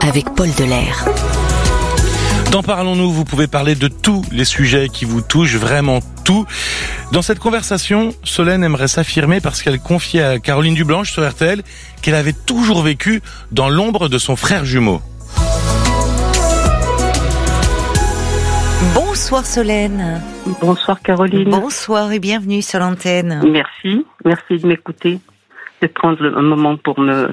avec Paul Delair. Dans Parlons-nous, vous pouvez parler de tous les sujets qui vous touchent, vraiment tout. Dans cette conversation, Solène aimerait s'affirmer parce qu'elle confiait à Caroline Dublanche sur RTL qu'elle avait toujours vécu dans l'ombre de son frère jumeau. Bonsoir Solène. Bonsoir Caroline. Bonsoir et bienvenue sur l'antenne. Merci de m'écouter, de prendre un moment pour me...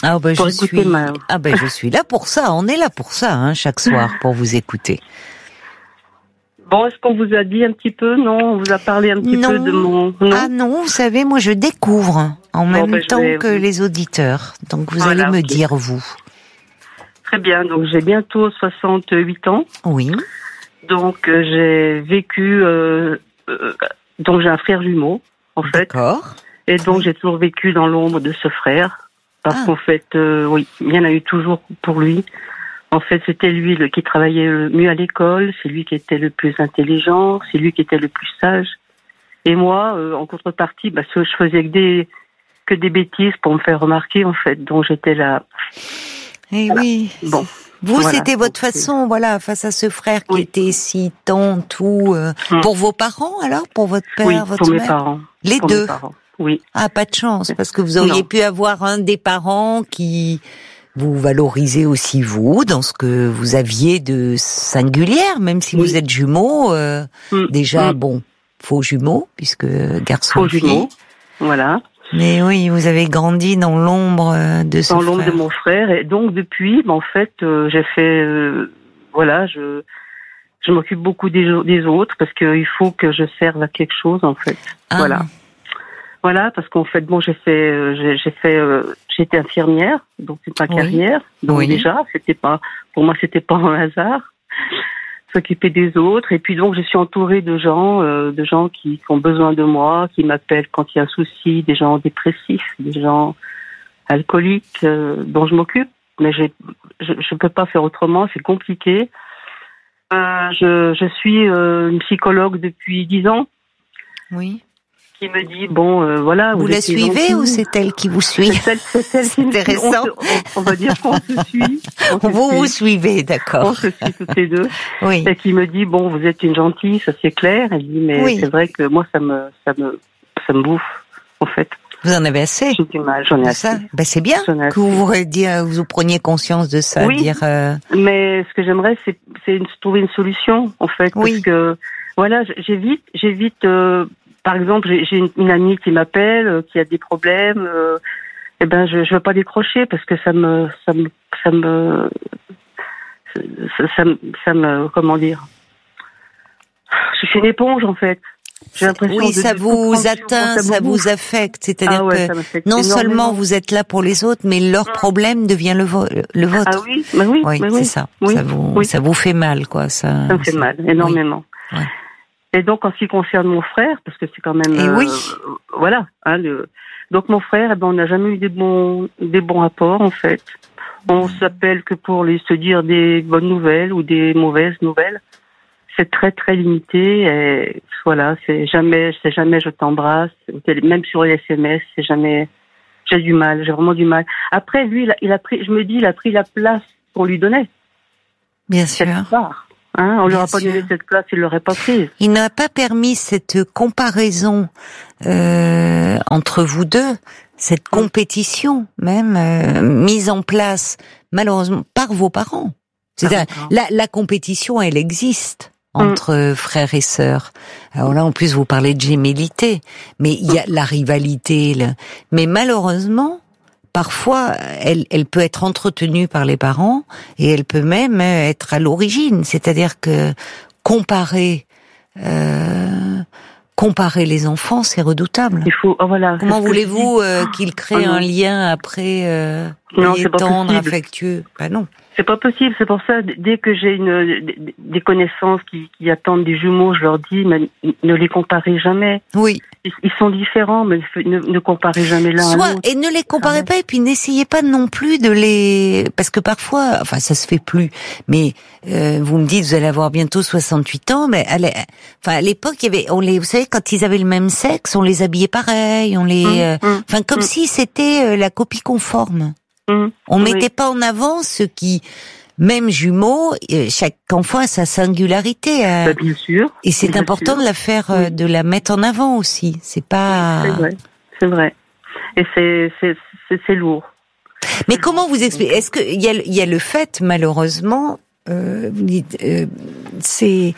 je suis là pour ça, on est là pour ça, chaque soir, pour vous écouter. Bon, est-ce qu'on vous a dit un petit peu, non? On vous a parlé un petit peu de mon... Non. Ah non, vous savez, moi je découvre en même temps que les auditeurs, donc vous allez me dire vous. Très bien, donc j'ai bientôt 68 ans. Oui. Donc j'ai vécu... donc j'ai un frère jumeau, en fait. D'accord. Et donc j'ai toujours vécu dans l'ombre de ce frère. Parce qu'en fait, oui, il y en a eu toujours pour lui. En fait, c'était lui qui travaillait le mieux à l'école, c'est lui qui était le plus intelligent, c'est lui qui était le plus sage. Et moi, en contrepartie, je faisais que des bêtises pour me faire remarquer, en fait. Donc j'étais là. Et voilà. Oui. Bon. Vous, voilà, c'était votre façon, face à ce frère qui était si tout. Pour vos parents, alors, pour votre père, votre mère. Pour mes parents. Les deux. Mes parents. Oui. Ah, pas de chance, parce que vous auriez pu avoir un des parents qui vous valorisait aussi vous, dans ce que vous aviez de singulière, même si vous êtes jumeaux, déjà, faux jumeaux, puisque garçon faux jumeaux, voilà. Mais oui, vous avez grandi dans l'ombre de son frère. Dans l'ombre de mon frère, et donc depuis, en fait, j'ai fait, je m'occupe beaucoup des autres, parce qu'il faut que je serve à quelque chose, en fait. Voilà, parce qu'en fait, j'étais infirmière, donc c'est pas carrière. Donc déjà, pour moi, c'était pas un hasard. S'occuper des autres. Et puis donc, je suis entourée de gens qui ont besoin de moi, qui m'appellent quand il y a un souci, des gens dépressifs, des gens alcooliques, dont je m'occupe. Mais je peux pas faire autrement, c'est compliqué. Je suis une psychologue depuis 10 ans. Oui. Qui me dit, voilà... Vous la suivez ou c'est elle qui vous suit? C'est elle qui intéressant. On va dire qu'on se suit. Vous suivez, d'accord. On se suit toutes les deux. Oui. Et qui me dit, vous êtes une gentille, ça c'est clair. Elle dit, mais c'est vrai que moi, ça me bouffe, en fait. Vous en avez assez? J'ai du mal, j'en ai assez. C'est bien que vous preniez conscience de ça. Oui, mais ce que j'aimerais, c'est trouver une solution, en fait. Parce que, voilà, j'évite par exemple, j'ai une amie qui m'appelle, qui a des problèmes. Je veux pas décrocher parce que ça me, comment dire. Je suis une éponge en fait. J'ai l'impression ça vous atteint, ça vous affecte. C'est-à-dire que non seulement vous êtes là pour les autres, mais leur problème devient le vôtre. Ah oui, oui, c'est ça. Oui. Ça vous fait mal, quoi. Ça me fait mal, énormément. Oui. Ouais. Et donc, en ce qui concerne mon frère, parce que c'est quand même... voilà. Donc, mon frère, on n'a jamais eu des bons rapports, en fait. On s'appelle que pour se dire des bonnes nouvelles ou des mauvaises nouvelles. C'est très, très limité. Et voilà, c'est jamais je t'embrasse. Même sur les SMS, c'est jamais... J'ai vraiment du mal. Après, lui, il a pris la place qu'on lui donnait. Bien sûr. On lui aurait pas donné cette place, il l'aurait pas prise. Il n'a pas permis cette comparaison entre vous deux, cette compétition même mise en place malheureusement par vos parents. C'est-à-dire la compétition, elle existe entre frères et sœurs. Alors là, en plus, vous parlez de gémellité, mais il y a la rivalité. Mais malheureusement, parfois, elle peut être entretenue par les parents et elle peut même être à l'origine. C'est-à-dire que comparer les enfants, c'est redoutable. Comment voulez-vous qu'ils créent un lien après tendre, affectueux? Non. C'est pas possible, c'est pour ça, dès que j'ai des connaissances qui attendent des jumeaux, je leur dis, mais ne les comparez jamais. Oui. Ils sont différents, mais ne comparez jamais l'un à l'autre. Et ne les comparez pas, et puis n'essayez pas non plus de les... Parce que parfois, ça se fait plus, mais vous me dites, vous allez avoir bientôt 68 ans, mais à l'époque, il y avait, vous savez, quand ils avaient le même sexe, on les habillait pareil, comme si c'était la copie conforme. On mettait pas en avant ce qui, même jumeaux, chaque enfant a sa singularité. Bien sûr. Et c'est important de la faire, de la mettre en avant aussi. C'est pas. C'est vrai. Et c'est lourd. Mais comment vous expliquez? Est-ce que il y a le fait, malheureusement, vous dites, c'est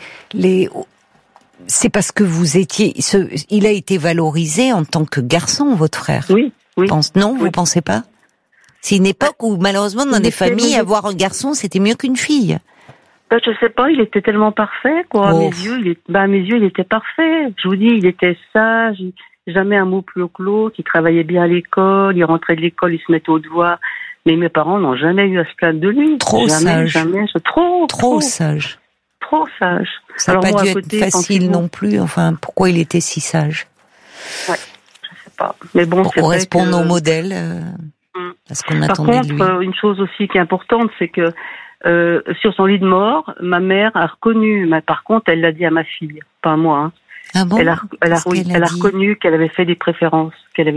parce que vous étiez, il a été valorisé en tant que garçon, votre frère. Oui. Non, vous pensez pas? C'est une époque où, malheureusement, dans des familles, avoir un garçon, c'était mieux qu'une fille. Je sais pas, il était tellement parfait, quoi. Oh. À mes yeux, il était parfait. Je vous dis, il était sage, jamais un mot plus haut que l'autre, il travaillait bien à l'école, il rentrait de l'école, il se mettait au devoir. Mais mes parents n'ont jamais eu à se plaindre de lui. Trop sage. Trop sage. Trop sage. Ça n'a pas dû être facile non plus. Enfin, pourquoi il était si sage? Ouais, je sais pas. Mais bon, pour correspondre au modèle, à ce qu'on attendait de lui. Par contre, une chose aussi qui est importante, c'est que sur son lit de mort, ma mère a reconnu, mais par contre, elle l'a dit à ma fille, pas à moi. Hein. Ah bon? Elle a reconnu qu'elle avait fait des préférences,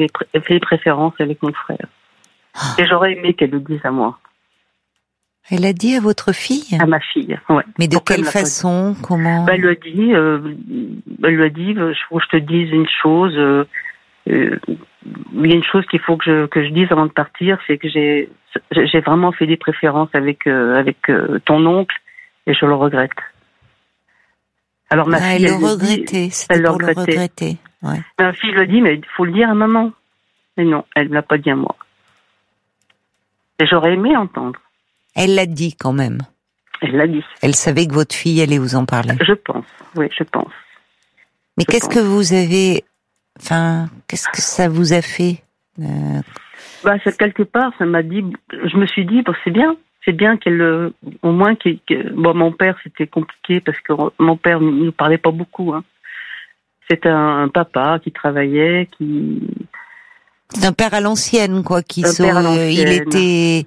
avec mon frère. Ah. Et j'aurais aimé qu'elle le dise à moi. Elle a dit à votre fille? À ma fille, ouais. Mais de quelle façon? Comment? Elle lui a dit, faut que je te dise une chose. Il y a une chose qu'il faut que je dise avant de partir, c'est que j'ai vraiment fait des préférences avec ton oncle et je le regrette. Alors ma fille, elle le regrettait, c'était pour le regretter. Ouais. Ma fille le dit, mais il faut le dire à maman. Mais non, elle ne l'a pas dit à moi. Et j'aurais aimé entendre. Elle l'a dit quand même. Elle l'a dit. Elle savait que votre fille allait vous en parler. Je pense, oui, je pense. Mais qu'est-ce que vous avez... Enfin, qu'est-ce que ça vous a fait c'est quelque part, ça m'a dit... Je me suis dit, c'est bien qu'elle... Au moins, mon père, c'était compliqué parce que mon père ne nous parlait pas beaucoup. Hein. C'était un papa qui travaillait, C'est un père à l'ancienne, quoi, il était,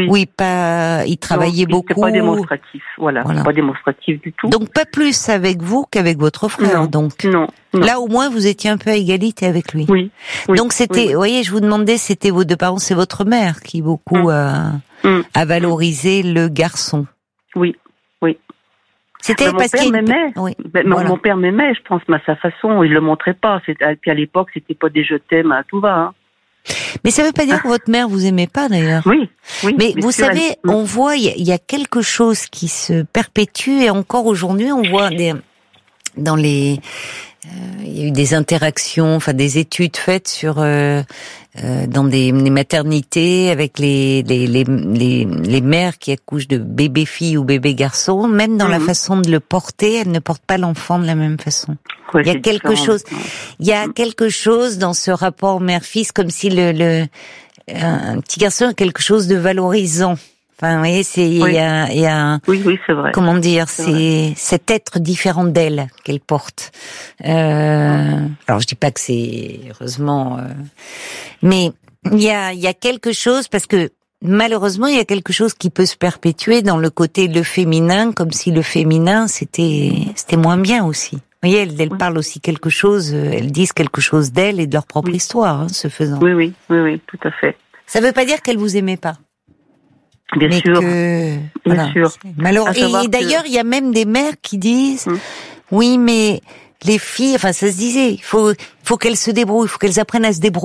il travaillait beaucoup. C'était pas démonstratif, voilà. Pas démonstratif du tout. Donc pas plus avec vous qu'avec votre frère, non, donc. Non. Là, au moins, vous étiez un peu à égalité avec lui. Oui. Donc c'était, vous voyez, je vous demandais, c'était vos deux parents, c'est votre mère qui beaucoup a valorisé le garçon. Oui. C'était parce qu'il m'aimait. Oui. Mon père m'aimait, je pense, mais à sa façon, il le montrait pas. Puis à l'époque, c'était pas des je t'aime à tout va. Hein. Mais ça veut pas dire que votre mère vous aimait pas, d'ailleurs. Oui. Mais vous savez, on voit, il y a quelque chose qui se perpétue, et encore aujourd'hui, on voit il y a eu des interactions, enfin des études faites sur dans des maternités avec les mères qui accouchent de bébés filles ou bébés garçons, même dans la façon de le porter, elles ne portent pas l'enfant de la même façon. Ouais, il y a quelque chose dans ce rapport mère-fils, comme si un petit garçon a quelque chose de valorisant. Enfin, vous voyez, il y a oui, c'est vrai. Comment dire, c'est cet être différent d'elle qu'elle porte. Alors, je dis pas que c'est, heureusement, mais il y a quelque chose, parce que, malheureusement, il y a quelque chose qui peut se perpétuer dans le côté le féminin, comme si le féminin, c'était moins bien aussi. Vous voyez, elles parlent aussi quelque chose, elles disent quelque chose d'elles et de leur propre histoire, ce faisant. Oui, tout à fait. Ça veut pas dire qu'elles vous aimaient pas. Bien sûr. Bien sûr. Et d'ailleurs, il y a même des mères qui disent, oui, mais les filles, enfin, ça se disait, il faut qu'elles se débrouillent, il faut qu'elles apprennent à se débrouiller.